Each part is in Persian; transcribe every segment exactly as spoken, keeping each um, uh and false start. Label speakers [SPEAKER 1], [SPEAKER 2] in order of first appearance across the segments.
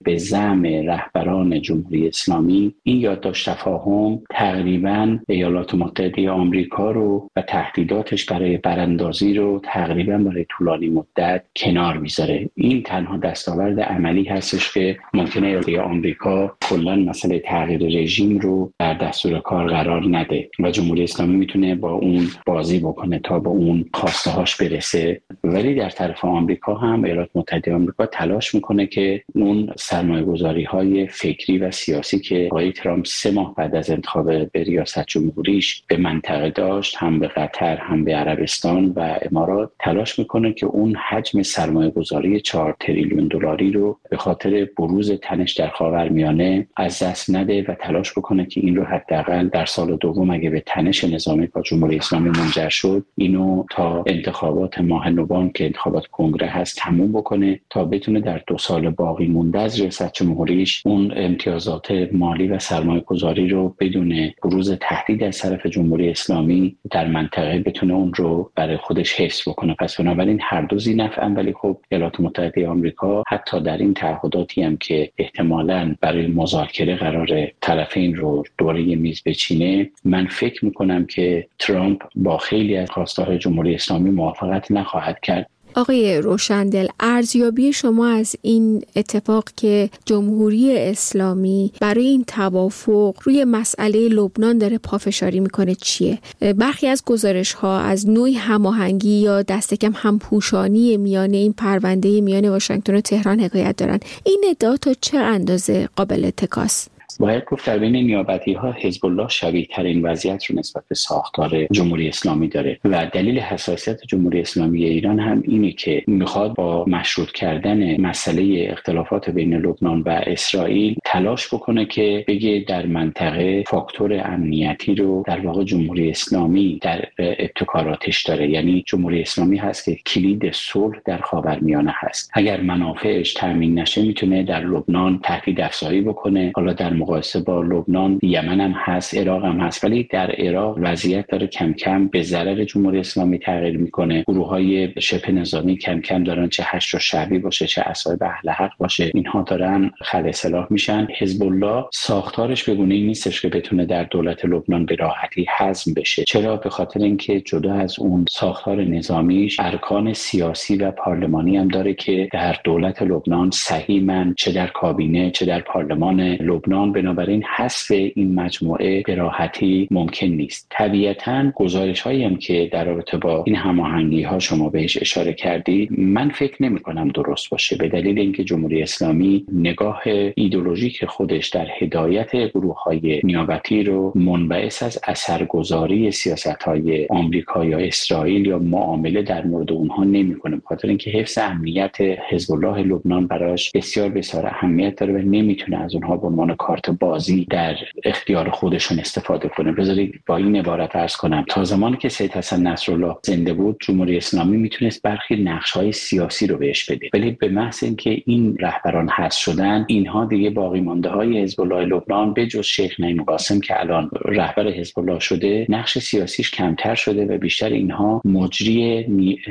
[SPEAKER 1] به زعم رهبران جمهوری اسلامی این یادداشت تفاهم تقریباً ایالات متحده آمریکا رو و تهدیداتش برای براندازی رو تقریباً برای طولانی مدت کنار میذاره. این تنها دستاورد عملی هستش که ممکنه ایالات آمریکا کلاً مسئله تغییر رژیم رو در دستور کار قرار نده و جمهوری اسلامی میتونه با اون بازی بکنه تا به اون خواسته هاش برسه. ولی در طرف آمریکا هم ایالات متحده آمریکا تلاش میکنه که اون سرمایه‌گذاری های فکری و سیاسی که آقای ترامپ سه ماه بعد از انتخاب به ریاست جمهوریش به منطقه داشت، هم به قطر هم به عربستان و امارات، تلاش میکنه که اون حجم سرمایه‌گذاری چهار تریلیون دلاری رو به خاطر بروز تنش در خاورمیانه از دست نده و تلاش بکنه که این رو حداقل در سال دوم اگه به تنش نظامی با جمهوری اسلامی منجر شد، اینو تا انتخابات ماه نوامبر که انتخابات کنگره هست تموم بکنه تا بتونه در دو سال باقی مونده از ریاست جمهوریش اون امتیازات مالی و سرمایه‌گذاری رو بدون بروز تهدید از طرف جمهوری اسلامی در منطقه بتونه اون رو برای خودش حفظ بکنه. پس بنابراین هر دو ذی‌نفعن، ولی خب ایالات متحده آمریکا حتی در این تعهداتی هم که احتمالاً برای مذاکره قرار طرفین رو دوره میز بچینه، من فکر میکنم که ترامپ با خیلی از خواسته‌های جمهوری اسلامی موافقت نخواهد کرد.
[SPEAKER 2] آقای روشندل، ارزیابی شما از این اتفاق که جمهوری اسلامی برای این توافق روی مسئله لبنان داره پافشاری میکنه چیه؟ برخی از گزارش‌ها از نوعی هماهنگی یا دست کم همپوشانی میان این پرونده میان واشنگتن و تهران حکایت دارن. این ادعا تا چه اندازه قابل اتکاست؟
[SPEAKER 1] باید گفت در بین نیابتی‌ها حزب الله شبیه ترین وضعیت رو نسبت به ساختار جمهوری اسلامی داره و دلیل حساسیت جمهوری اسلامی ایران هم اینه که میخواد با مشروط کردن مسئله اختلافات بین لبنان و اسرائیل تلاش بکنه که بگه در منطقه فاکتور امنیتی رو در واقع جمهوری اسلامی در ابتکاراتش داره، یعنی جمهوری اسلامی هست که کلید صلح در خاورمیانه هست. اگر منافعش تامین نشه میتونه در لبنان تهدید افزایی بکنه. حالا در مقایسه با لبنان یمن هم هست، عراق هم هست، ولی در عراق وضعیت داره کم کم به ضرر جمهوری اسلامی تغییر میکنه. گروه‌های شبه نظامی کم کم دارن، چه حشد شعبی باشه چه اصحاب اهل حق باشه، اینها دارن خلع سلاح میشن. حزب الله ساختارش به گونه‌ای نیستش که بتونه در دولت لبنان به راحتی هضم بشه. چرا؟ به خاطر اینکه جدا از اون ساختار نظامیش ارکان سیاسی و پارلمانی هم داره که در دولت لبنان سهیمن، چه در کابینه چه در پارلمان لبنان. بنابراین حذف این مجموعه به راحتی ممکن نیست. طبیعتاً گزارش‌هایی هم که در رابطه با این هماهنگی‌ها شما بهش اشاره کردید، من فکر نمی‌کنم درست باشه، به دلیل اینکه جمهوری اسلامی نگاه ایدئولوژیک خودش در هدایت گروه‌های نیابتی رو منبعث از اثرگذاری سیاست‌های آمریکا یا اسرائیل یا معامله در مورد اونها نمی‌کنه، بخاطر اینکه حفظ امنیت حزب الله لبنان براش بسیار بسیار اهمیت داره و نمی‌تونه از اونها به عنوان کارت بازی در اختیار خودشون استفاده کنه. بذارید با این عبارت عرض کنم، تا زمانی که سید حسن نصرالله زنده بود جمهوری اسلامی میتونست برخی نقش‌های سیاسی رو بهش بده، ولی به محض اینکه این رهبران حذف شدن، اینها دیگه باقی مانده‌های حزب الله لبنان به جز شیخ نعیم قاسم که الان رهبر حزب الله شده، نقش سیاسیش کمتر شده و بیشتر اینها مجری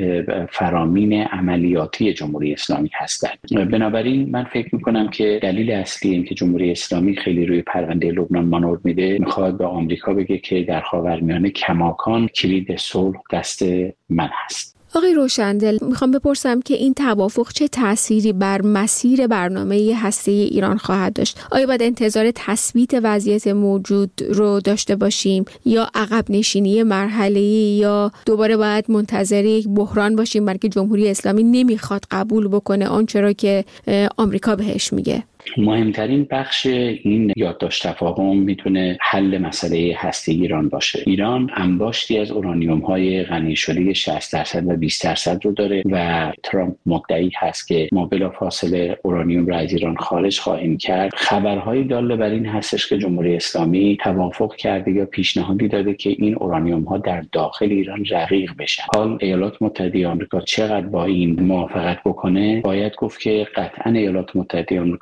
[SPEAKER 1] فرامین عملیاتی جمهوری اسلامی هستند. بنابراین من فکر می‌کنم که دلیل اصلی این که جمهوری اسلامی خیلی روی پرونده لبنان مانور میده، میخواد به آمریکا بگه که در خاورمیانه کماکان کلید صلح دست من هست.
[SPEAKER 2] آقای روشندل، میخوام بپرسم که این توافق چه تأثیری بر مسیر برنامه هسته‌ای ایران خواهد داشت؟ آیا باید انتظار تثبیت وضعیت موجود رو داشته باشیم یا عقب نشینی مرحله‌ای، یا دوباره باید منتظر یک بحران باشیم بلکه جمهوری اسلامی نمیخواد قبول بکنه آنچه را که آمریکا بهش میگه؟
[SPEAKER 1] مهمترین بخش این یادداشت تفاهم میتونه حل مسئله هسته‌ای ایران باشه. ایران انباشتی از اورانیوم‌های غنی شده شصت درصد و بیست درصد رو داره و ترامپ مدعی هست که ما بلافاصله اورانیوم را از ایران خارج خواهیم کرد. خبرهای داله بر این هستش که جمهوری اسلامی توافق کرده یا پیشنهادی داده که این اورانیوم‌ها در داخل ایران رقیق بشن. حال ایالات متحده آمریکا چقدر با این موافقت بکنه؟ باید گفت که قطعاً ایالات متحده آمریکا با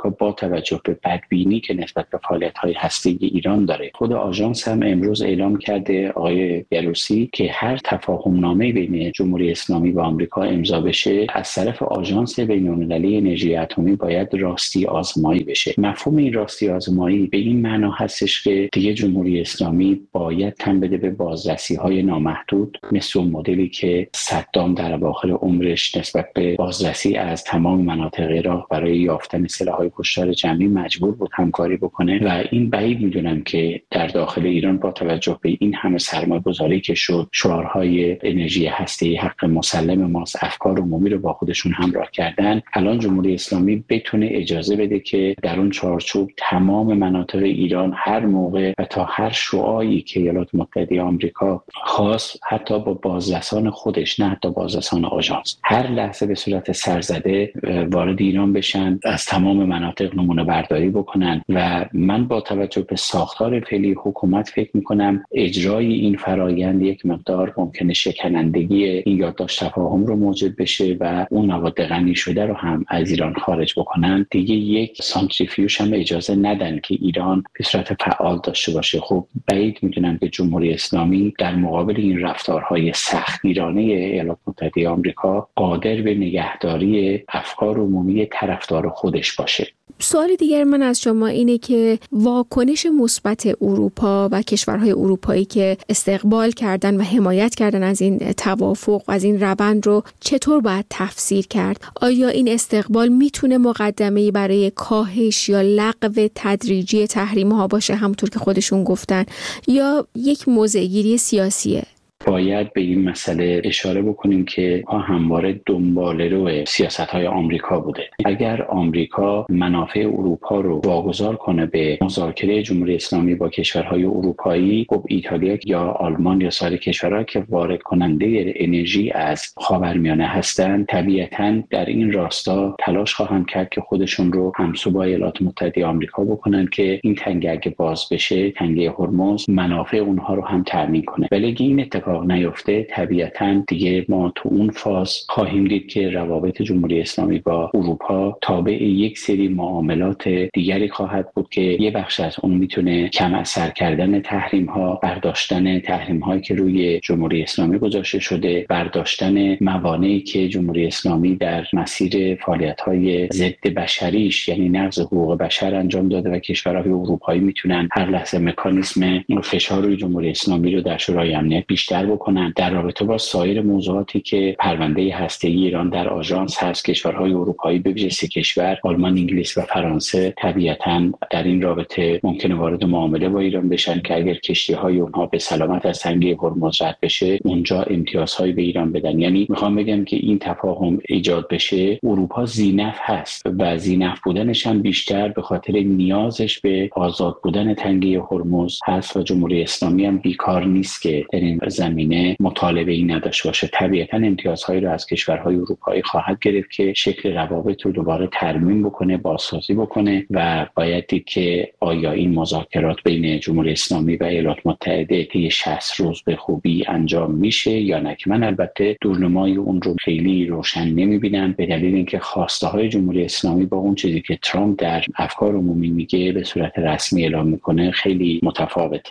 [SPEAKER 1] توجه به بدبینی که نسبت به فعالیت‌های هسته‌ای ایران داره. خود آژانس هم امروز اعلام کرده، آقای گروسی، که هر تفاهم‌نامه بین جمهوری اسلامی و آمریکا امضا بشه از طرف آژانس بین‌المللی انرژی اتمی باید راستی آزمایی بشه. مفهوم این راستی آزمایی به این معنا هستش که دیگه جمهوری اسلامی باید تن بده به بازرسی‌های نامحدود، مثل اون مدلی که صدام در اواخر عمرش نسبت به بازرسی از تمام مناطق عراق برای یافتن سلاح‌های کشتار جمعی مجبور بود همکاری بکنه و این بعید میدونم که در داخل ایران با توجه به این همه سرمایه‌گذاری که شد، شعارهای انرژی هسته‌ای حق مسلم ماست، افکار عمومی رو با خودشون همراه کردن، الان جمهوری اسلامی بتونه اجازه بده که در اون چارچوب تمام مناطق ایران هر موقع و تا هر شعاعی که ایالات متحده آمریکا خاص، حتی با بازرسان خودش، نه حتی بازرسان آژانس، هر لحظه به صورت سرزده وارد ایران بشن، از تمام مناطق نمونه برداری بکنن. و من با توجه به ساختار فعلی حکومت فکر میکنم اجرای این فرایند یک مقدار ممکنه شکنندگی این یادداشت تفاهم رو موجب بشه و اون مواد غنی شده رو هم از ایران خارج بکنن. دیگه یک سانتریفیوژ هم اجازه ندن که ایران به صورت فعال داشته باشه. خب بعید میدونم که جمهوری اسلامی در مقابل این رفتارهای سختگیرانه ایالات متحده آمریکا قادر به نگهداری افکار عمومی طرفدار خودش باشه.
[SPEAKER 2] سوال دیگر من از شما اینه که واکنش مثبت اروپا و کشورهای اروپایی که استقبال کردن و حمایت کردن از این توافق و از این روند رو چطور باید تفسیر کرد؟ آیا این استقبال میتونه مقدمه‌ای برای کاهش یا لغو تدریجی تحریم‌ها باشه همونطور که خودشون گفتن، یا یک موضع‌گیری سیاسیه؟
[SPEAKER 1] باید به این مسئله اشاره بکنیم که ها همواره دنباله‌رو سیاست‌های آمریکا بوده. اگر آمریکا منافع اروپا رو واگذار کنه به مذاکره جمهوری اسلامی با کشورهای اروپایی، خب ایتالیا یا آلمان یا سایر کشورها که وارد کننده انرژی از خاورمیانه هستند، طبیعتاً در این راستا تلاش خواهند کرد که خودشون رو همسو با ایالات متحده آمریکا بکنن که این تنگه اگه باز بشه، تنگه هرمز، منافع اونها رو هم تامین کنه. ولی این اتفاق نیفته، طبیعتاً دیگه ما تو اون فاز خواهیم دید که روابط جمهوری اسلامی با اروپا تابع یک سری معاملات دیگری خواهد بود که یه بخش از اون میتونه کم اثر کردن تحریم ها، برداشتن تحریم هایی که روی جمهوری اسلامی گذاشته شده، برداشتن موانعی که جمهوری اسلامی در مسیر فعالیت های ضد بشریش یعنی نقض حقوق بشر انجام داده و کشورهای اروپایی میتونن هر لحظه مکانیزم فشار روی جمهوری اسلامی رو در شورای امنیت بیشتر بکنن. در رابطه با سایر موضوعاتی که پرونده هسته‌ای ایران در آژانس هست، کشورهای اروپایی به ویژه سه کشور آلمان، انگلیس و فرانسه طبیعتاً در این رابطه ممکنه وارد معامله با ایران بشن که اگر کشتی‌های اونها به سلامت از تنگه هرمز رد بشه، اونجا امتیازهای به ایران بدن. یعنی میخوام بگم که این تفاهم ایجاد بشه، اروپا ذی‌نفع هست و ذی‌نفع بودنش هم بیشتر به خاطر نیازش به آزاد بودن تنگه هرمز هست و جمهوری اسلامی هم بیکار نیست که در این زمینه مطالبه ای نداشته باشه. طبیعتاً امتیازهایی رو از کشورهای اروپایی خواهد گرفت که شکل روابط رو دوباره ترمیم بکنه، بازسازی بکنه و باید دید که آیا این مذاکرات بین جمهوری اسلامی و ایالات متحده طی شصت روز به خوبی انجام میشه یا نه. که من البته دورنمای اون رو خیلی روشن نمیبینم، به دلیل اینکه خواسته های جمهوری اسلامی با اون چیزی که ترامپ در افکار عمومی میگه به صورت رسمی اعلام میکنه خیلی متفاوته.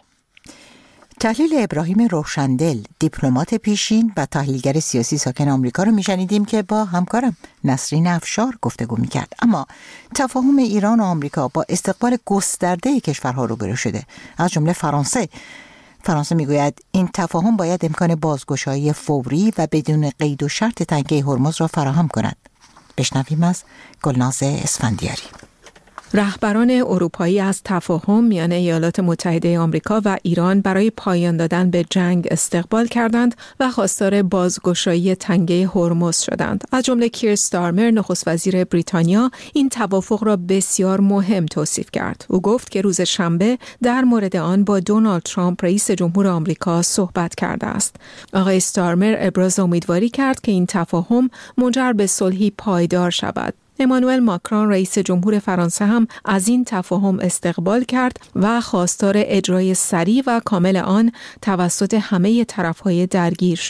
[SPEAKER 3] تحلیل ابراهیم روشندل، دیپلمات پیشین و تحلیلگر سیاسی ساکن آمریکا رو میشنیدیم که با همکارم نسرین افشار گفتگو میکرد. اما تفاهم ایران و آمریکا با استقبال گسترده کشورها روبرو شده، از جمله فرانسه. فرانسه میگوید این تفاهم باید امکان بازگشایی فوری و بدون قید و شرط تنگه هرمز را فراهم کند. بشنویم از گلناز اسفندیاری.
[SPEAKER 4] رهبران اروپایی از تفاهم میان ایالات متحده آمریکا و ایران برای پایان دادن به جنگ استقبال کردند و خواستار بازگشایی تنگه هرمز شدند. از جمله کیر استارمر، نخست وزیر بریتانیا، این توافق را بسیار مهم توصیف کرد. او گفت که روز شنبه در مورد آن با دونالد ترامپ رئیس جمهور آمریکا صحبت کرده است. آقای استارمر ابراز امیدواری کرد که این تفاهم منجر به صلحی پایدار شود. امانوئل ماکرون رئیس جمهور فرانسه هم از این تفاهم استقبال کرد و خواستار اجرای سریع و کامل آن توسط همه طرف‌های درگیر شد.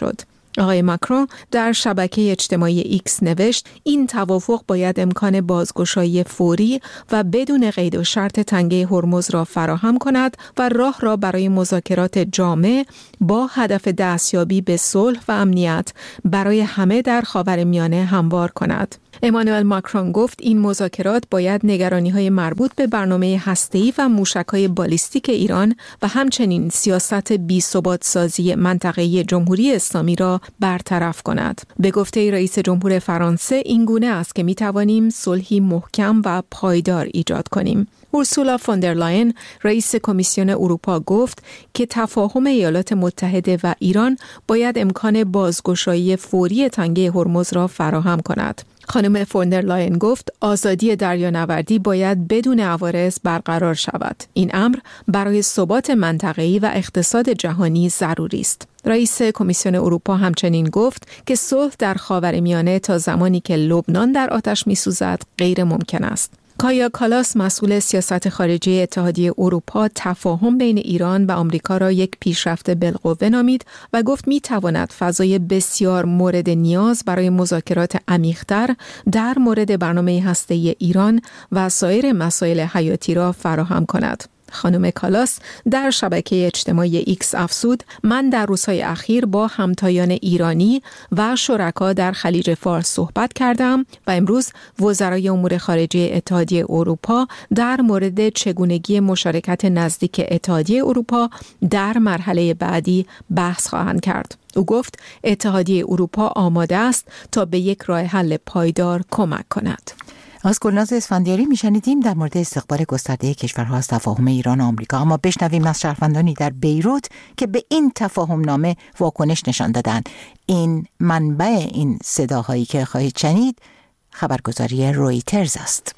[SPEAKER 4] آقای ماکرون در شبکه اجتماعی ایکس نوشت این توافق باید امکان بازگشایی فوری و بدون قید و شرط تنگه هرمز را فراهم کند و راه را برای مذاکرات جامع با هدف دستیابی به صلح و امنیت برای همه در خاورمیانه هموار کند. امانوئل ماکرون گفت این مذاکرات باید نگرانی‌های مربوط به برنامه هسته‌ای و موشک‌های بالیستیک ایران و همچنین سیاست بی‌ثبات سازی منطقه‌ای جمهوری اسلامی را برطرف کند. به گفته رئیس جمهور فرانسه این گونه است که می‌توانیم صلحی محکم و پایدار ایجاد کنیم. اورسولا فوندرلاین رئیس کمیسیون اروپا گفت که تفاهم ایالات متحده و ایران باید امکان بازگشایی فوری تنگه هرمز را فراهم کند. خانم فوندرلاین گفت آزادی دریانوردی باید بدون عوارض برقرار شود. این امر برای ثبات منطقه‌ای و اقتصاد جهانی ضروری است. رئیس کمیسیون اروپا همچنین گفت که صلح در خاورمیانه تا زمانی که لبنان در آتش می‌سوزد غیر ممکن است. کایا کالاس مسئول سیاست خارجی اتحادیه اروپا تفاهم بین ایران و آمریکا را یک پیشرفت بالقوه نامید و گفت می تواند فضای بسیار مورد نیاز برای مذاکرات عمیق‌تر در مورد برنامه هسته‌ای ایران و سایر مسائل حیاتی را فراهم کند. خانم کالاس در شبکه اجتماعی ایکس افزود من در روزهای اخیر با همتایان ایرانی و شرکا در خلیج فارس صحبت کردم و امروز وزرای امور خارجه اتحادیه اروپا در مورد چگونگی مشارکت نزدیک اتحادیه اروپا در مرحله بعدی بحث خواهند کرد. او گفت اتحادیه اروپا آماده است تا به یک راه حل پایدار کمک کند.
[SPEAKER 3] از گلناز اسفندیاری میشنیدیم در مورد استقبال گسترده کشورها از تفاهم ایران و آمریکا، اما بشنویم از شهروندانی در بیروت که به این تفاهم نامه واکنش نشان دادند. این منبع این صداهایی که خواهید شنید خبرگزاری رویترز است.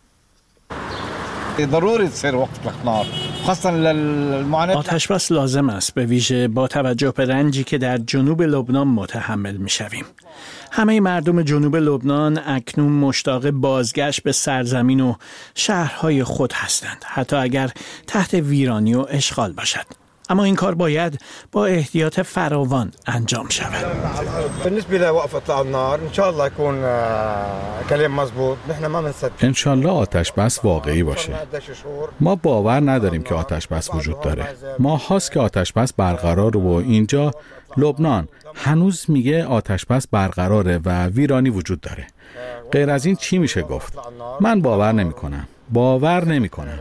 [SPEAKER 5] ضروری تصير وقف النار خاصه للمعاناه.
[SPEAKER 6] آتش بس لازم است، به ویژه با توجه به رنجی که در جنوب لبنان متحمل می‌شویم. همه مردم جنوب لبنان اکنون مشتاق بازگشت به سرزمین و شهرهای خود هستند، حتی اگر تحت ویرانی و اشغال باشد. اما این کار باید با احتیاط فراوان انجام شود.
[SPEAKER 5] بالنسبه لوقف النار ان شاء الله يكون كلام مضبوط. نحن ما بنصدق
[SPEAKER 7] ان شاء الله آتش بس واقعی باشه. ما باور نداریم که آتش بس وجود داره. ما هاست که آتش بس برقرار و اینجا لبنان هنوز میگه آتش بس برقراره و ویرانی وجود داره. غیر از این چی میشه گفت؟ من باور نمیکنم. باور نمیکنم.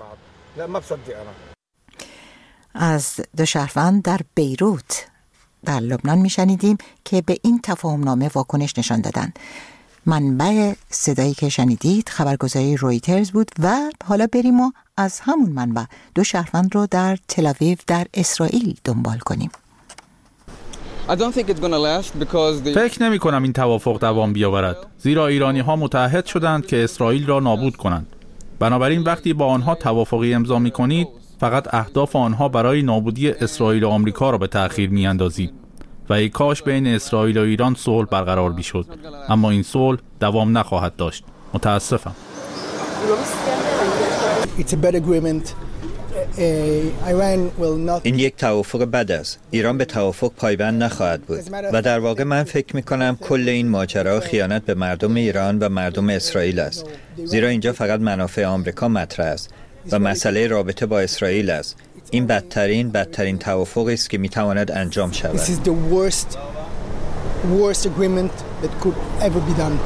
[SPEAKER 3] از دو شهروند در بیروت در لبنان میشنیدیم که به این تفاهم نامه واکنش نشان دادند. منبع صدایی که شنیدید خبرگزاری رویترز بود و حالا بریم و از همون منبع دو شهروند رو در تل آویو در اسرائیل دنبال کنیم.
[SPEAKER 8] فکر نمی کنم این توافق دوام بیاورد، زیرا ایرانی ها متعهد شدند که اسرائیل را نابود کنند. بنابراین وقتی با آنها توافقی امضا می کنید فقط اهداف آنها برای نابودی اسرائیل و آمریکا را به تأخیر می اندازید و ای کاش بین اسرائیل و ایران صلح برقرار میشد، اما این صلح دوام نخواهد داشت. متاسفم.
[SPEAKER 9] این یک توافق بد است. ایران به توافق پایبند نخواهد بود و در واقع من فکر می کنم کل این ماجرا خیانت به مردم ایران و مردم اسرائیل است، زیرا اینجا فقط منافع آمریکا مطرح است و مسئله رابطه با اسرائیل است. این بدترین بدترین توافقی است که می تواند انجام شود.
[SPEAKER 10] This is the worst worst agreement that could ever be done.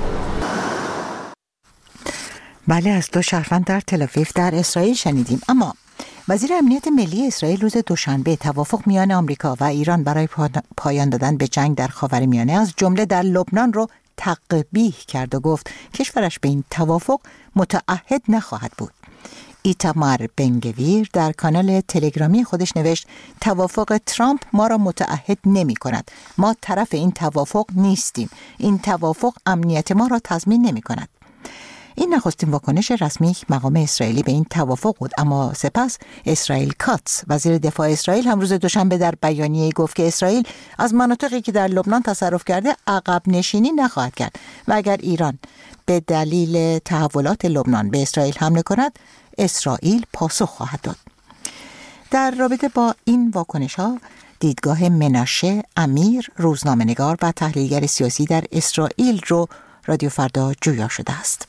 [SPEAKER 3] بله، از دو شهروند در تل آویو در اسرائیل شنیدیم. اما وزیر امنیت ملی اسرائیل روز دوشنبه توافق میان آمریکا و ایران برای پایان دادن به جنگ در خاورمیانه از جمله در لبنان رو تقبیح کرد و گفت کشورش به این توافق متعهد نخواهد بود. ایتامار بنگویر در کانال تلگرامی خودش نوشت توافق ترامپ ما را متعهد نمی کند. ما طرف این توافق نیستیم. این توافق امنیت ما را تضمین نمی کند. این نخستین واکنش رسمی مقام اسرائیلی به این توافق بود، اما سپس اسرائیل کاتس وزیر دفاع اسرائیل هم روز دوشنبه در بیانیه‌ای گفت که اسرائیل از مناطقی که در لبنان تصرف کرده عقب نشینی نخواهد کرد و اگر ایران به دلیل تحولات لبنان به اسرائیل حمله کند اسرائیل پاسخ خواهد داد. در رابطه با این واکنش‌ها دیدگاه مناشه امیر، روزنامه‌نگار و تحلیلگر سیاسی در اسرائیل رو رادیو فردا جویا شده است.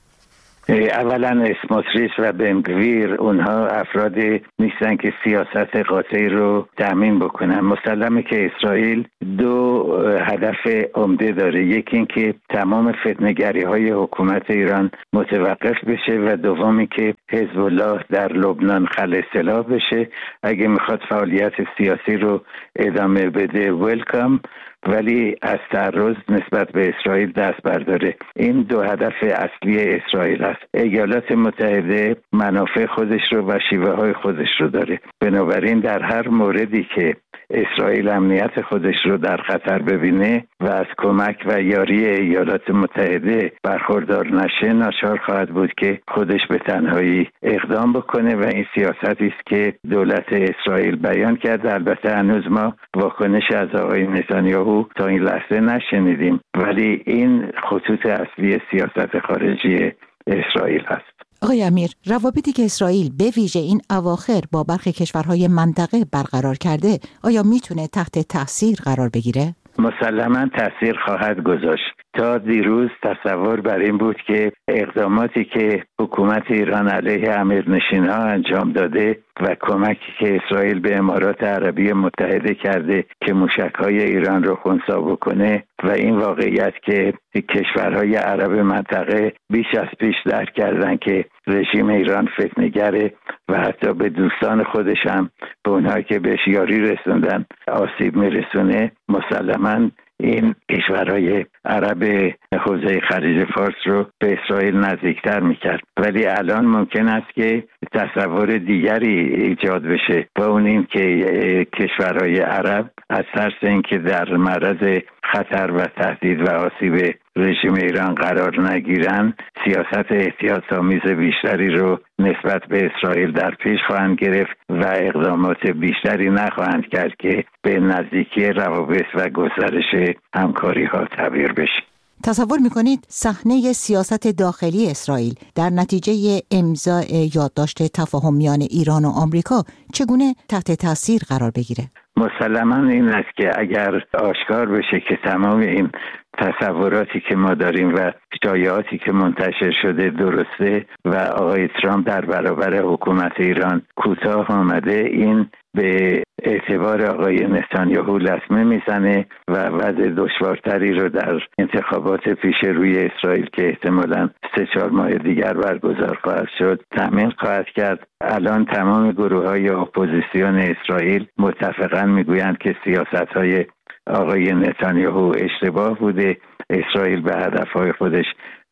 [SPEAKER 11] اولا اسموتریچ و بنگویر اونها افرادی نیستن که سیاست قاطعی رو تأمین بکنن. مسلمه که اسرائیل دو هدف عمده داره، یکی این که تمام فتنه‌گری های حکومت ایران متوقف بشه و دومی که حزب الله در لبنان خلع سلاح بشه. اگه میخواد فعالیت سیاسی رو ادامه بده ویلکام، ولی از تعرض نسبت به اسرائیل دست برداره. این دو هدف اصلی اسرائیل است. ایالات متحده منافع خودش رو و شیوه های خودش رو داره، بنابراین در هر موردی که اسرائیل امنیت خودش رو در خطر ببینه و از کمک و یاری ایالات متحده برخوردار نشه، ناچار خواهد بود که خودش به تنهایی اقدام بکنه و این سیاستی است که دولت اسرائیل بیان کرده. البته هنوز ما واکنش از آقای نتانیاهو تا این لحظه نشنیدیم، ولی این خطوط اصلی سیاست خارجی اسرائیل است.
[SPEAKER 3] آقای امیر، روابطی که اسرائیل به ویژه این اواخر با برخی کشورهای منطقه برقرار کرده، آیا میتونه تحت تأثیر قرار بگیره؟
[SPEAKER 11] مسلماً تأثیر خواهد گذاشت. تا دیروز تصور بر این بود که اقداماتی که حکومت ایران علیه امیرنشین‌ها انجام داده و کمکی که اسرائیل به امارات عربی متحده کرده که موشک‌های ایران رو خنثی بکنه و این واقعیت که کشورهای عرب منطقه بیش از پیش درک کردن که رژیم ایران فتنه‌گره و حتی به دوستان خودش هم به اونها که بهش یاری رسوندن آسیب میرسونه، مسلماً این کشورهای عرب حوزه خلیج فارس رو به اسرائیل نزدیکتر میکرد. ولی الان ممکن است که تصور دیگری ایجاد بشه، با اون این که کشورهای عرب از ترس اینکه در معرض خطر و تهدید و آسیب رژیم ایران قرار نگیرن، سیاست احتیاط‌آمیز بیشتری رو نسبت به اسرائیل در پیش خواهند گرفت و اقدامات بیشتری نخواهند کرد که به نزدیکی روابط و گسترش همکاری ها تبدیل بشه.
[SPEAKER 3] تصور میکنید صحنه سیاست داخلی اسرائیل در نتیجه امضای یادداشت تفاهم میان ایران و آمریکا چگونه تحت تاثیر قرار بگیره؟
[SPEAKER 11] مسلماً این است که اگر آشکار بشه که تمام این تصوراتی که ما داریم و شایعاتی که منتشر شده درسته و آقای ترامپ در برابر حکومت ایران کوتاه آمده، این به اعتبار آقای نتانیاهو لطمه میزنه و وضع دشوارتری رو در انتخابات پیش روی اسرائیل که احتمالاً سه چهار ماه دیگر برگزار خواهد شد تأمین خواهد کرد. الان تمام گروه‌های اپوزیسیون اسرائیل متفقاً میگویند که سیاست‌های آقای نتانیاهو اشتباه بوده، اسرائیل به هدفهای خودش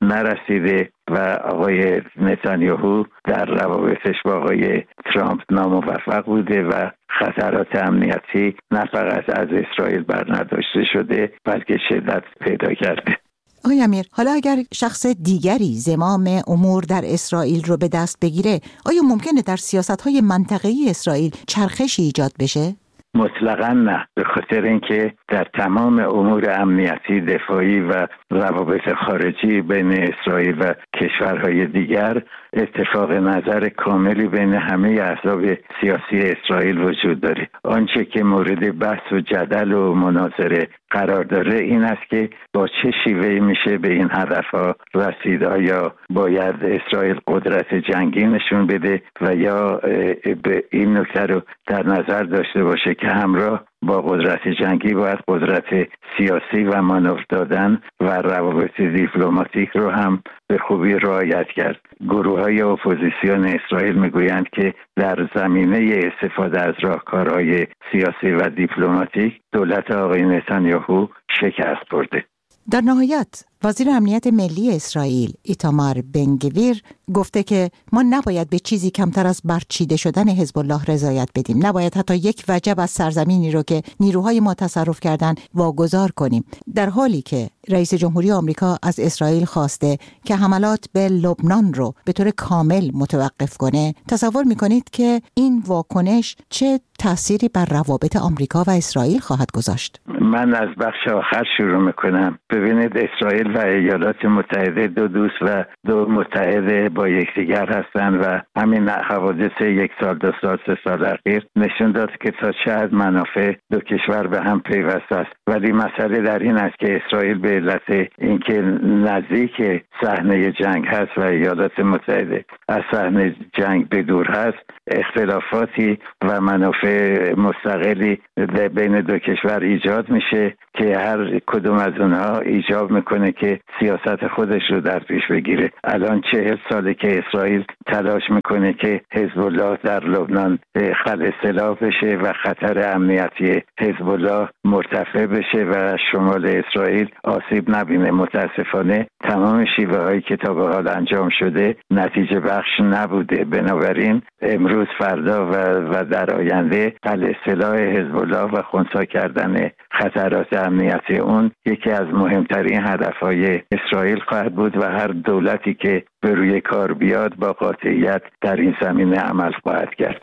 [SPEAKER 11] نرسیده و آقای نتانیاهو در روابطش با آقای ترامپ ناموفق بوده و خطرات امنیتی نه فقط از اسرائیل برنداشته شده بلکه شدت پیدا کرده.
[SPEAKER 3] آقای امیر، حالا اگر شخص دیگری زمام امور در اسرائیل رو به دست بگیره، آیا ممکنه در سیاست‌های منطقه‌ای اسرائیل چرخشی ایجاد بشه؟
[SPEAKER 11] مطلقاً نه، به خاطر اینکه در تمام امور امنیتی، دفاعی و روابط خارجی بین اسرائیل و کشورهای دیگر اتفاق نظر کاملی بین همه احزاب سیاسی اسرائیل وجود داره. آنچه که مورد بحث و جدل و مناظره قرار داره این است که با چه شیوهی میشه به این هدفها رسید. آیا باید اسرائیل قدرت جنگی نشون بده و یا به این نکته رو در نظر داشته باشه که همراه با قدرت جنگی باید قدرت سیاسی و مانور دادن و روابط دیپلماتیک رو هم به خوبی رعایت کرد. گروه‌های اپوزیسیون اسرائیل میگویند که در زمینه استفاده از راهکارهای سیاسی و دیپلماتیک دولت آقای نتانیاهو شکست خورده.
[SPEAKER 3] در نهایت وزیر امنیت ملی اسرائیل ایتامار بنگویر گفته که ما نباید به چیزی کمتر از برچیده شدن حزب الله رضایت بدیم. نباید حتی یک وجب از سرزمینی رو که نیروهای ما تصرف کردن واگذار کنیم. در حالی که رئیس جمهوری آمریکا از اسرائیل خواسته که حملات به لبنان رو به طور کامل متوقف کنه، تصور میکنید که این واکنش چه تأثیری بر روابط آمریکا و اسرائیل خواهد گذاشت؟
[SPEAKER 11] من از بخش آخر شروع میکنم. ببینید، اسرائیل اسرائیل و ایالات متحده دو دوست و دو متحد با یکدیگر هستند و همین حوادث یک سال دو سال سه سال اخیر نشون داد که تا چه حد منافع دو کشور به هم پیوسته است. ولی مسئله در این است که اسرائیل به علت اینکه نزدیک صحنه جنگ هست و ایالات متحده از صحنه جنگ به دور هست، اختلافاتی و منافع مستقلی بین دو کشور ایجاد میشه که هر کدوم از اونها ایجاب میکنه که سیاست خودش رو در پیش بگیره. الان چهل ساله که اسرائیل تلاش میکنه که حزب الله در لبنان خلع سلاح بشه و خطر امنیتی حزب الله مرتفع بشه و شمال اسرائیل آسیب نبینه. متاسفانه تمام شیوه هایی که تا به حال انجام شده نتیجه بخش نبوده. بنابراین امروز فردا و, و در آینده خلع سلاح حزب الله و خنثی کردن خطرات امنیتی اون یکی از مهمترین هدفهای اسرائیل خواهد بود و هر دولتی که به روی کار بیاد با قاطعیت در این زمینه عمل خواهد کرد.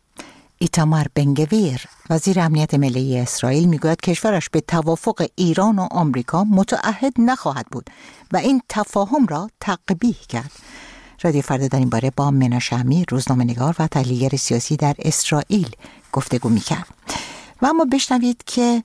[SPEAKER 3] ایتامار بن-گویر وزیر امنیت ملی اسرائیل میگوید کشورش به توافق ایران و آمریکا متعهد نخواهد بود و این تفاهم را تقبیح کرد. رادیو فردا در این باره با منى شهمی روزنامه‌نگار و تحلیلگر سیاسی در اسرائیل گفتگو میکرد. و اما بشنوید که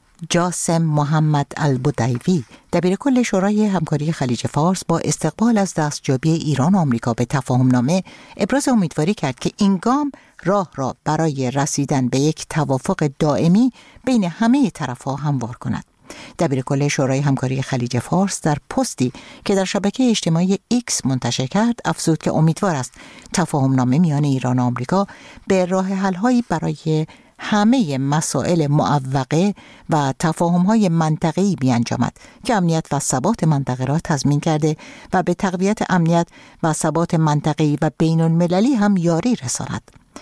[SPEAKER 3] جاسم محمد البدیوی دبیرکل شورای همکاری خلیج فارس با استقبال از دستیابی ایران و آمریکا به تفاهمنامه ابراز امیدواری کرد که این گام راه را برای رسیدن به یک توافق دائمی بین همه طرف‌ها هموار کند. دبیرکل شورای همکاری خلیج فارس در پستی که در شبکه اجتماعی ایکس منتشر کرد افزود که امیدوار است تفاهمنامه میان ایران و آمریکا به راه حل‌هایی برای همه مسائل معوقه و تفاهم‌های منطقه‌ای بیانجامد که امنیت و ثبات منطقه را تضمین کرده و به تقویت امنیت و ثبات منطقه‌ای و بین‌المللی هم یاری رساند.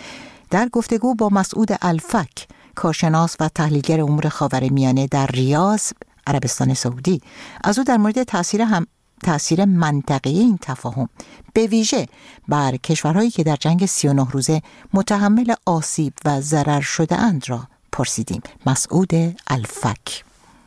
[SPEAKER 3] در گفتگو با مسعود الفک، کارشناس و تحلیلگر امور خاورمیانه در ریاض، عربستان سعودی، از او در مورد تأثیر هم تأثیر منطقه‌ای این تفاهم به ویژه بر کشورهایی که در جنگ سی و نه روزه متحمل آسیب و ضرر شده اند را پرسیدیم. مسعود الفک: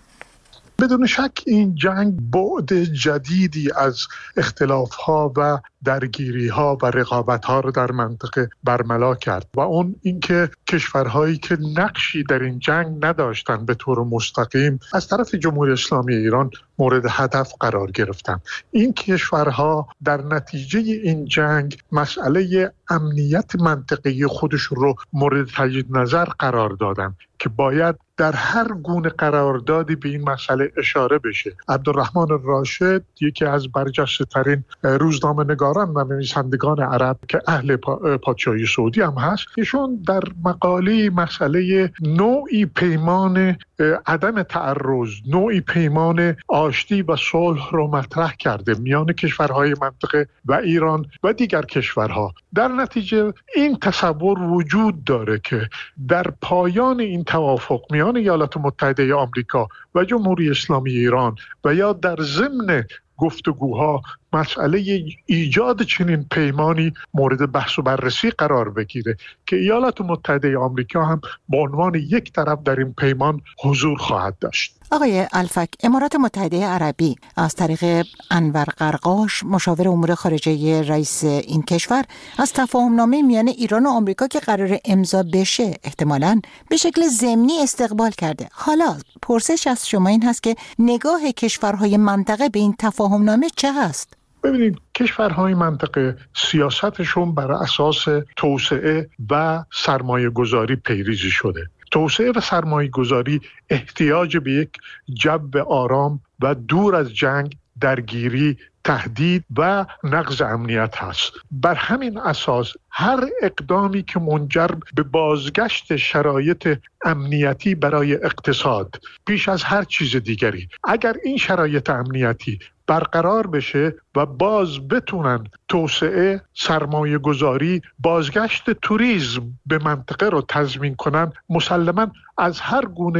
[SPEAKER 12] بدون شک این جنگ بعد جدیدی از اختلاف‌ها و درگیری‌ها و رقابت‌ها رو در منطقه برملا کرد و اون اینکه کشورهایی که نقشی در این جنگ نداشتن به طور مستقیم از طرف جمهوری اسلامی ایران مورد هدف قرار گرفتن. این کشورها در نتیجه این جنگ مسئله امنیت منطقه‌ای خودشون رو مورد تجدید نظر قرار دادن که باید در هر گونه قراردادی به این مسئله اشاره بشه. عبدالرحمن راشد، یکی از برجسته‌ترین روزنامه‌نگاران و نویسندگان عرب که اهل پادشاهی سعودی هم هست، ایشون در مقاله مسئله نوعی پیمان عدم تعرض، نوعی پیمان آشتی و صلح رو مطرح کرده میان کشورهای منطقه و ایران و دیگر کشورها. در نتیجه این تصور وجود داره که در پایان این توافق میان ایالات متحده آمریکا و جمهوری اسلامی ایران و یا در ضمن گفتگوها مسئله ایجاد چنین پیمانی مورد بحث و بررسی قرار بگیره که ایالات متحده آمریکا هم به عنوان یک طرف در این پیمان حضور خواهد داشت.
[SPEAKER 3] آقای الفک، امارات متحده عربی از طریق انور قرقاش، مشاور امور خارجه رئیس این کشور، از تفاهمنامه میان ایران و آمریکا که قرار امضا بشه احتمالاً به شکل ضمنی استقبال کرده. حالا پرسش از شما این هست که نگاه کشورهای منطقه به این تفاهمنامه چه هست؟
[SPEAKER 12] ببینید، کشورهای منطقه سیاستشون بر اساس توسعه و سرمایه گذاری پیریزی شده. توسعه و سرمایه گذاری احتیاج به یک جو آرام و دور از جنگ، درگیری، تهدید و نقض امنیت هست. بر همین اساس هر اقدامی که منجر به بازگشت شرایط امنیتی برای اقتصاد پیش از هر چیز دیگری، اگر این شرایط امنیتی برقرار بشه و باز بتونن توسعه، سرمایه گذاری، بازگشت توریسم به منطقه رو تضمین کنن، مسلماً از هر گونه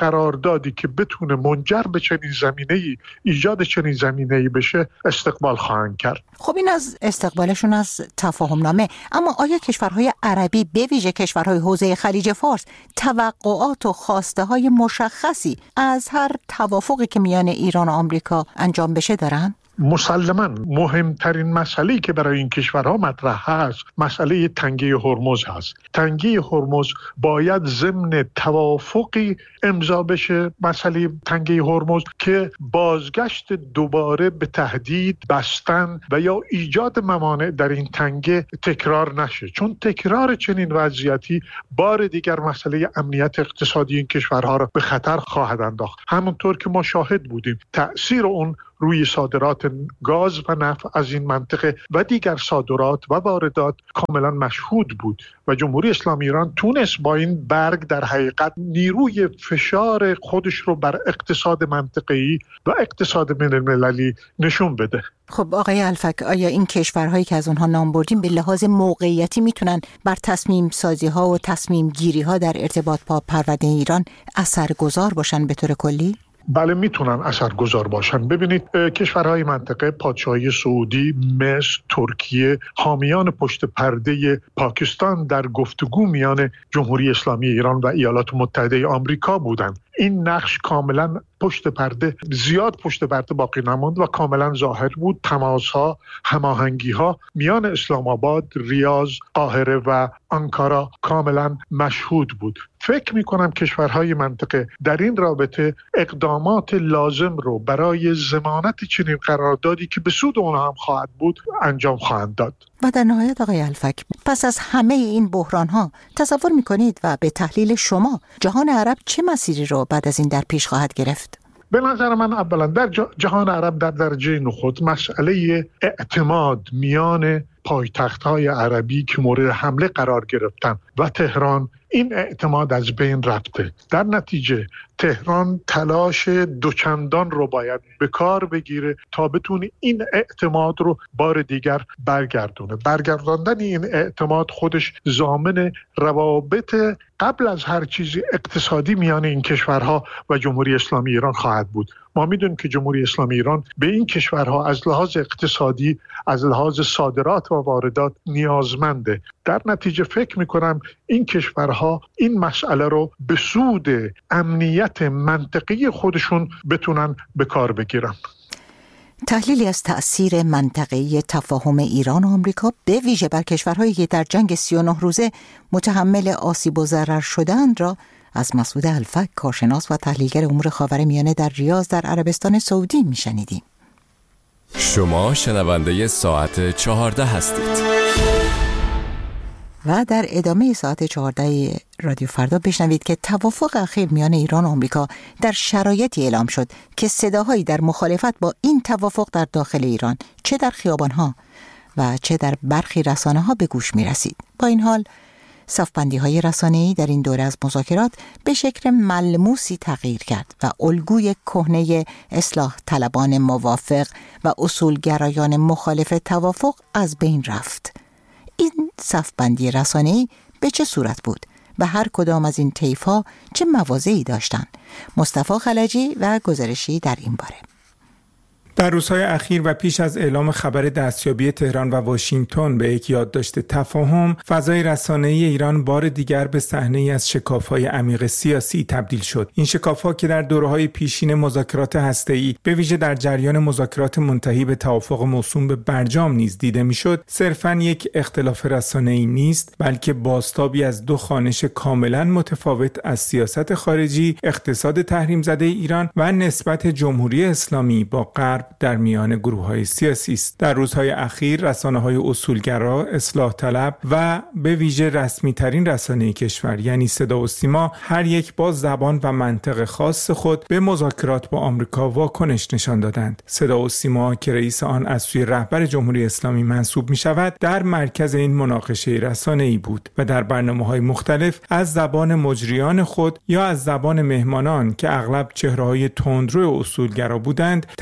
[SPEAKER 12] قراردادی که بتونه منجر به چنین زمینه‌ای، ایجاد چنین زمینه‌ای بشه استقبال خواهند کرد.
[SPEAKER 3] خب این از استقبالشون از تفاهم نامه، اما آیا کشورهای عربی به ویژه کشورهای حوزه خلیج فارس توقعات و خواسته های مشخصی از هر توافقی که میان ایران و آمریکا انجام بشه دارن؟
[SPEAKER 12] مسلماً مهمترین مسئله‌ای که برای این کشورها مطرح هست مسئله تنگه هرمز هست. تنگه هرمز باید ضمن توافقی امضا بشه، مسئله تنگه هرمز، که بازگشت دوباره به تهدید، بستن و یا ایجاد موانع در این تنگه تکرار نشه، چون تکرار چنین وضعیتی بار دیگر مسئله امنیت اقتصادی این کشورها را به خطر خواهد انداخت. همونطور که ما شاهد بودیم تأثیر اون روی صادرات گاز و نفت از این منطقه و دیگر صادرات و واردات کاملا مشهود بود و جمهوری اسلامی ایران تونست با این برگ در حقیقت نیروی فشار خودش رو بر اقتصاد منطقه‌ای و اقتصاد بین‌المللی نشون بده.
[SPEAKER 3] خب آقای الفک، آیا این کشورهایی که از اونها نام بردیم به لحاظ موقعیتی میتونن بر تصمیم سازی ها و تصمیم گیری ها در ارتباط با پرونده ایران اثرگذار باشن به طور کلی؟
[SPEAKER 12] بله میتونن اثرگذار باشن. ببینید کشورهای منطقه، پادشاهی سعودی، مصر، ترکیه، حامیان پشت پرده پاکستان در گفتگو میان جمهوری اسلامی ایران و ایالات متحده آمریکا بودند. این نقش کاملا پشت پرده، زیاد پشت پرده باقی نماند و کاملا ظاهر بود. تماس‌ها، هماهنگی‌ها میان اسلام آباد، ریاض، قاهره و آنکارا کاملا مشهود بود. فکر می‌کنم کشورهای منطقه در این رابطه اقدامات لازم رو برای ضمانت چنین قراردادی که به سود اونها هم خواهد بود انجام خواهند داد.
[SPEAKER 3] و در نهایت آقای الفک، پس از همه این بحران‌ها تصور می‌کنید و به تحلیل شما جهان عرب چه مسیری رو بعد از این در پیش خواهد گرفت؟
[SPEAKER 12] به نظر من اولا در جهان عرب در درجه نخست مسئله اعتماد میان پایتخت‌های عربی که مورد حمله قرار گرفتن و تهران، این اعتماد از بین رفته. در نتیجه تهران تلاش دوچندان رو باید به کار بگیره تا بتونه این اعتماد رو بار دیگر برگردونه. برگرداندن این اعتماد خودش ضامن روابط قبل از هر چیزی اقتصادی میان این کشورها و جمهوری اسلامی ایران خواهد بود. ما میدونیم که جمهوری اسلامی ایران به این کشورها از لحاظ اقتصادی، از لحاظ صادرات و واردات نیازمنده. در نتیجه فکر میکنم این کشورها این مسئله رو به سود امنیت منطقی خودشون بتونن به کار بگیرن.
[SPEAKER 3] تحلیلی از تأثیر منطقه‌ای تفاهم ایران و آمریکا به ویژه بر کشورهایی که در جنگ سی و نه روزه متحمل آسیب و ضرر شدند را از مسعود الفک، کارشناس و تحلیلگر امور خاورمیانه در ریاض در عربستان سعودی میشنیدیم.
[SPEAKER 13] شما شنونده ساعت چهارده هستید.
[SPEAKER 3] و در ادامه ساعت چهارده رادیو فردا بشنوید که توافق اخیر میان ایران و آمریکا در شرایطی اعلام شد که صداهایی در مخالفت با این توافق در داخل ایران چه در خیابان‌ها و چه در برخی رسانه‌ها به گوش می‌رسید. با این حال صف‌بندی‌های رسانه‌ای در این دوره از مذاکرات به شکل ملموسی تغییر کرد و الگوی کهنه اصلاح طلبان موافق و اصولگرایان مخالف توافق از بین رفت. این صف‌بندی رسانه‌ای به چه صورت بود و هر کدام از این طیف‌ها چه مواضعی داشتند؟ مصطفی خلجی و گزارشی در این باره.
[SPEAKER 14] در روزهای اخیر و پیش از اعلام خبر دستیابی تهران و واشنگتن به یک یادداشت تفاهم، فضای رسانه‌ای ایران بار دیگر به صحنه‌ای از شکاف‌های عمیق سیاسی تبدیل شد. این شکاف‌ها که در دوره‌های پیشین مذاکرات هسته‌ای، به ویژه در جریان مذاکرات منتهی به توافق موسوم به برجام نیز دیده می‌شد، صرفاً یک اختلاف رسانه‌ای نیست، بلکه بازتابی از دو خوانش کاملاً متفاوت از سیاست خارجی، اقتصاد تحریم زده ایران و نسبت جمهوری اسلامی با غرب در میان گروه‌های سیاسی است. در روزهای اخیر رسانه‌های اصولگرا، اصلاح طلب و به ویژه رسمی‌ترین رسانه کشور یعنی صدا و سیما، هر یک با زبان و منطق خاص خود به مذاکرات با آمریکا واکنش نشان دادند. صدا و سیما که رئیس آن از سوی رهبر جمهوری اسلامی منصوب می‌شود، در مرکز این مناقشه رسانه‌ای بود و در برنامه‌های مختلف از زبان مجریان خود یا از زبان مهمانان که اغلب چهره‌های تندرو اصولگرا بودند، تردیدها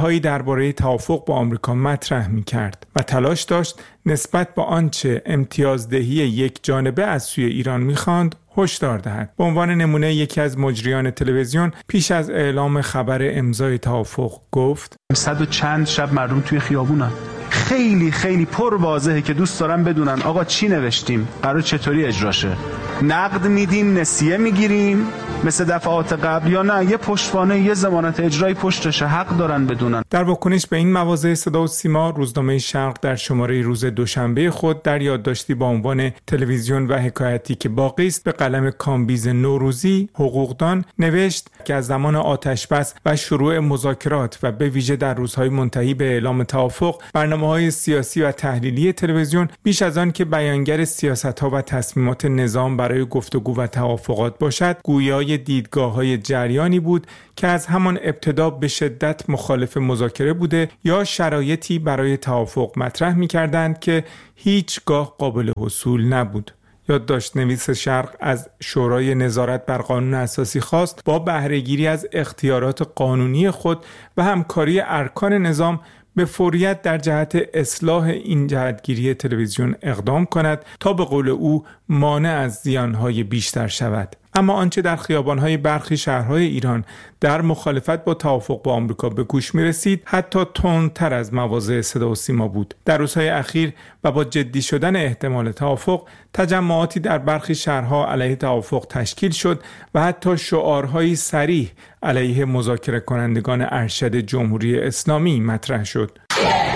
[SPEAKER 14] هایی درباره توافق با آمریکا مطرح می‌کرد و تلاش داشت نسبت با آنچه امتیازدهی یک جانبه از سوی ایران می‌خواند هشدار دهد. به عنوان نمونه یکی از مجریان تلویزیون پیش از اعلام خبر امضای توافق گفت:
[SPEAKER 15] صد و چند شب مردم توی خیابونن، خیلی خیلی پر واضحه که دوست دارن بدونن آقا چی نوشتیم، قرار چطوری اجراشه، نقد میدیم، نسیه میگیریم مثل دفعات قبل یا نه یه پشتوانه، یه ضمانت اجرایی پشتشه، حق دارن بدونن.
[SPEAKER 14] در واکنش به این مواضع صدا و سیما، روزنامه شرق در شماره روز دوشنبه خود در یادداشتی با عنوان تلویزیون و حکایتی که باقی است به قلم کامبیز نوروزی حقوقدان نوشت که از زمان آتش‌بس و شروع مذاکرات و به ویژه در روزهای منتهی به اعلام توافق، برنامه‌های سیاسی و تحلیلی تلویزیون بیش از آن که بیانگر سیاست‌ها و تصمیمات نظام برای گفتگو و توافقات باشد، گویای دیدگاه‌های جریانی بود که از همان ابتدا به شدت مخالف مذاکره بوده یا شرایطی برای توافق مطرح می‌کردند که هیچگاه قابل حصول نبود. یادداشت نویس شرق از شورای نظارت بر قانون اساسی خواست با بهره‌گیری از اختیارات قانونی خود و همکاری ارکان نظام به فوریت در جهت اصلاح این جهتگیری تلویزیون اقدام کند تا به قول او مانع از زیانهای بیشتر شود. اما آنچه در خیابان‌های برخی شهرهای ایران در مخالفت با توافق با آمریکا به گوش می‌رسید حتی تندتر از مواضع صدا و سیما بود. در روزهای اخیر و با جدی شدن احتمال توافق، تجمعاتی در برخی شهرها علیه توافق تشکیل شد و حتی شعارهایی صریح علیه مذاکره کنندگان ارشد جمهوری اسلامی مطرح شد.